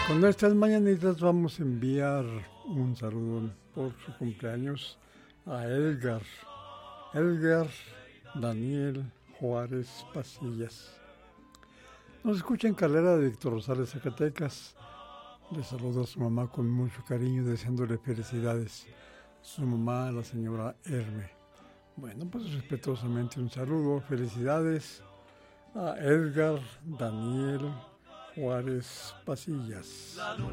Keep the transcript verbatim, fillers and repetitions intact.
Con nuestras mañanitas vamos a enviar un saludo por su cumpleaños a Edgar, Edgar Daniel Juárez Pasillas. Nos escucha en Calera de Víctor Rosales, Zacatecas. Le saludo a su mamá con mucho cariño, deseándole felicidades. Su mamá, la señora Herme. Bueno, pues respetuosamente un saludo, felicidades a Edgar Daniel Juárez Pasillas.